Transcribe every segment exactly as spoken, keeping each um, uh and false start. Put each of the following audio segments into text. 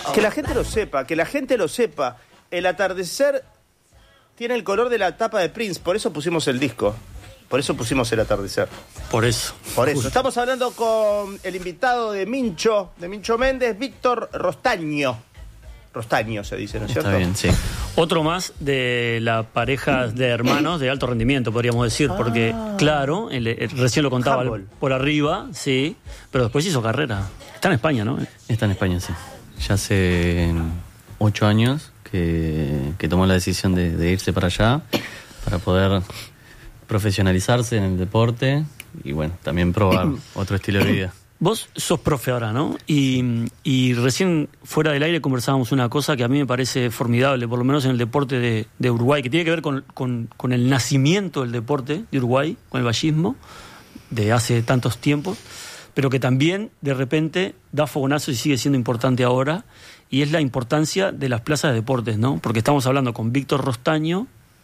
Que la gente lo sepa, que la gente lo sepa. El atardecer tiene el color de la tapa de Prince, por eso pusimos el disco. Por eso pusimos el atardecer. Por eso. Por eso. Estamos hablando con el invitado de Mincho, de Mincho Méndez, Víctor Rostaño. Rostaño se dice, ¿no es cierto? Está bien, sí. Otro más de la pareja de hermanos de alto rendimiento, podríamos decir, ah. porque, claro, el, el, recién lo contaba el, por arriba, sí, pero después hizo carrera. Está en España, ¿no? Está en España, sí. Ya hace ocho años que, que tomó la decisión de, de irse para allá, para poder profesionalizarse en el deporte y, bueno, también probar otro estilo de vida. Vos sos profe ahora, ¿no? Y, y recién fuera del aire conversábamos una cosa que a mí me parece formidable, por lo menos en el deporte de, de Uruguay, que tiene que ver con, con, con el nacimiento del deporte de Uruguay, con el vallismo, de hace tantos tiempos, pero que también de repente da fogonazo y sigue siendo importante ahora, y es la importancia de las plazas de deportes, ¿no? Porque estamos hablando con Víctor Rostaño,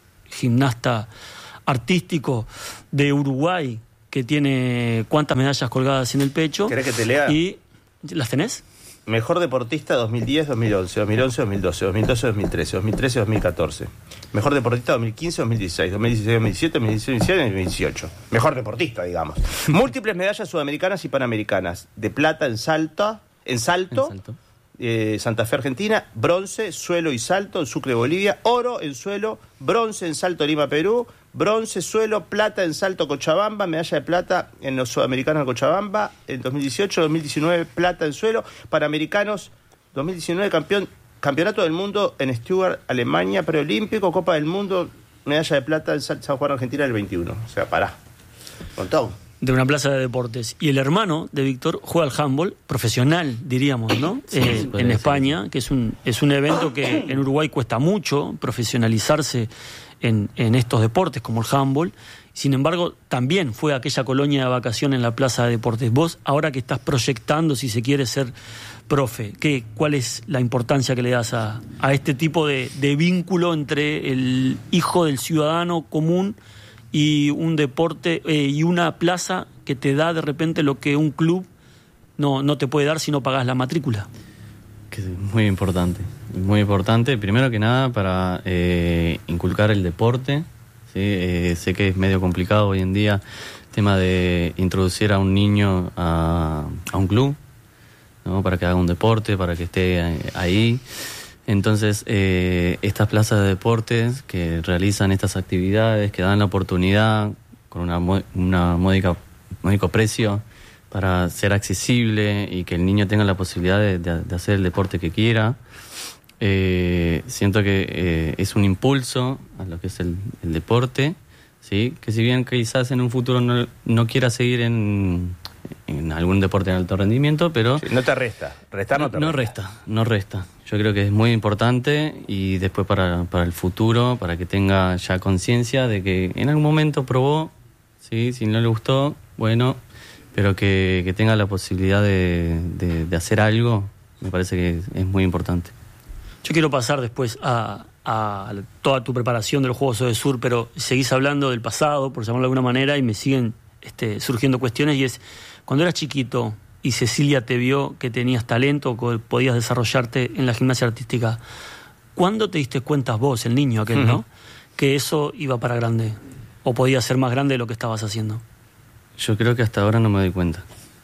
gimnasta artístico de Uruguay, que tiene cuántas medallas colgadas en el pecho. ¿Querés que te lea? ¿Y las tenés? Mejor deportista dos mil diez, dos mil once, dos mil once, dos mil doce, dos mil doce, dos mil trece, dos mil trece, dos mil catorce. Mejor deportista dos mil quince, dos mil dieciséis, dos mil dieciséis, dos mil diecisiete, dos mil diecisiete, dos mil dieciocho. Mejor deportista, digamos. Múltiples medallas sudamericanas y panamericanas. De plata en salto, en salto, en salto. Eh, Santa Fe, Argentina, bronce, suelo y salto en Sucre, Bolivia, oro en suelo, bronce en salto, Lima, Perú, bronce, suelo, plata en salto, Cochabamba, medalla de plata en los sudamericanos de Cochabamba, en dos mil dieciocho, dos mil diecinueve, plata en suelo, panamericanos, dos mil diecinueve, campeón, campeonato del mundo en Stuttgart, Alemania, preolímpico, Copa del Mundo, medalla de plata en San Juan, Argentina, del veintiuno. O sea, pará, montón. De una plaza de deportes. Y el hermano de Víctor juega al handball profesional, diríamos, ¿no? Sí, eh, en España, ser. que es un, es un evento que en Uruguay cuesta mucho profesionalizarse en, en estos deportes, como el handball. Sin embargo, también fue aquella colonia de vacación en la plaza de deportes. Vos, ahora que estás proyectando, si se quiere ser profe, ¿qué, ¿cuál es la importancia que le das a, a este tipo de, de vínculo entre el hijo del ciudadano común y un deporte eh, y una plaza que te da de repente lo que un club no, no te puede dar si no pagas la matrícula? Que es muy importante, muy importante, primero que nada para eh, inculcar el deporte, ¿sí? Eh, sé que es medio complicado hoy en día el tema de introducir a un niño a, a un club, ¿no? Para que haga un deporte, para que esté ahí. Entonces, eh, estas plazas de deportes que realizan estas actividades, que dan la oportunidad con una, una módica, módico precio para ser accesible y que el niño tenga la posibilidad de, de, de hacer el deporte que quiera, eh, siento que eh, es un impulso a lo que es el, el deporte, ¿sí? Que si bien quizás en un futuro no, no quiera seguir en... en algún deporte de alto rendimiento, pero... Sí, no te resta, restar no te no resta. resta, no resta. Yo creo que es muy importante y después para, para el futuro, para que tenga ya conciencia de que en algún momento probó, sí, si no le gustó, bueno, pero que, que tenga la posibilidad de, de, de hacer algo, me parece que es muy importante. Yo quiero pasar después a, a toda tu preparación de los Juegos de Sur, pero seguís hablando del pasado, por llamarlo de alguna manera, y me siguen este, surgiendo cuestiones, y es... Cuando eras chiquito y Cecilia te vio que tenías talento, que podías desarrollarte en la gimnasia artística, ¿cuándo te diste cuenta vos, el niño aquel, uh-huh. ¿no? que eso iba para grande? ¿O podía ser más grande de lo que estabas haciendo? Yo creo que hasta ahora no me doy cuenta.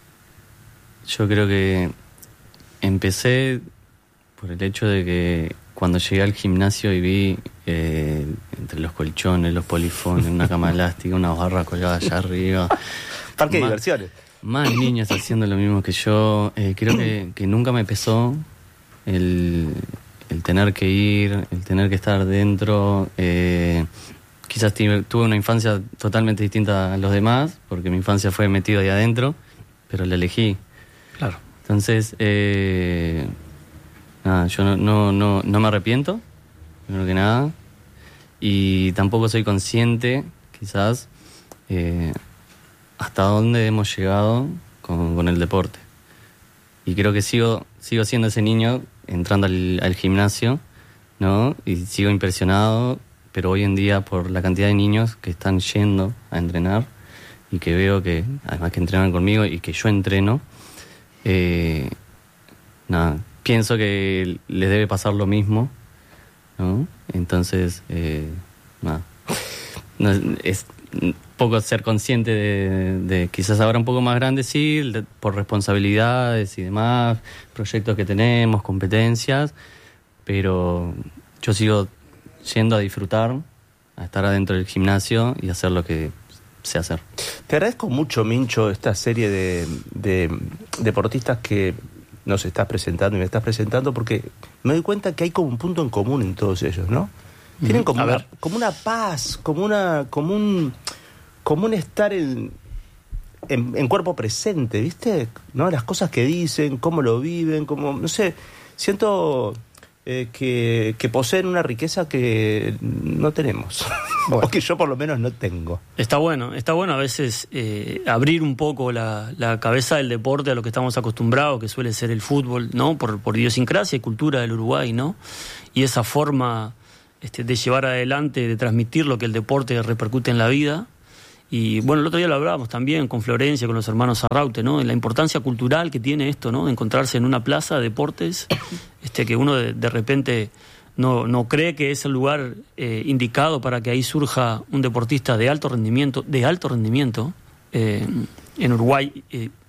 Yo creo que empecé por el hecho de que cuando llegué al gimnasio y vi eh, entre los colchones, los polifones, una cama elástica, una barra colgada allá arriba... Parque de más, diversiones. Más niños haciendo lo mismo que yo. Eh, creo que, que nunca me pesó el, el tener que ir, el tener que estar dentro. Eh, quizás t- tuve una infancia totalmente distinta a los demás, porque mi infancia fue metido ahí adentro, pero la elegí. Claro. Entonces, eh, nada, yo no, no, no, no me arrepiento, primero que nada, y tampoco soy consciente, quizás, eh, hasta dónde hemos llegado con, con el deporte. Y creo que sigo sigo siendo ese niño entrando al, al gimnasio, ¿no? Y sigo impresionado, pero hoy en día por la cantidad de niños que están yendo a entrenar y que veo que, además que entrenan conmigo y que yo entreno, eh, nada, pienso que les debe pasar lo mismo, ¿no? Entonces, eh, nada. No, es un poco ser consciente de, de quizás ahora un poco más grande, sí, de, por responsabilidades y demás, proyectos que tenemos, competencias, pero yo sigo yendo a disfrutar, a estar adentro del gimnasio y hacer lo que sé hacer. Te agradezco mucho, Mincho, esta serie de, de deportistas que nos estás presentando y me estás presentando, porque me doy cuenta que hay como un punto en común en todos ellos, ¿no? Tienen como una, como una paz, como una, como un, como un estar en, en, en cuerpo presente, ¿viste? ¿No? Las cosas que dicen, cómo lo viven, como, no sé, siento eh, que, que poseen una riqueza que no tenemos, bueno. O que yo por lo menos no tengo. Está bueno, está bueno a veces eh, abrir un poco la, la cabeza del deporte a lo que estamos acostumbrados, que suele ser el fútbol, ¿no? Por, por idiosincrasia y cultura del Uruguay, ¿no? Y esa forma Este, de llevar adelante, de transmitir lo que el deporte repercute en la vida. Y bueno, el otro día lo hablábamos también con Florencia, con los hermanos Arraute, ¿no? En la importancia cultural que tiene esto, ¿no? De encontrarse en una plaza de deportes, este, que uno de, de repente no, no cree que es el lugar eh, indicado para que ahí surja un deportista de alto rendimiento, de alto rendimiento. Eh, en Uruguay, eh,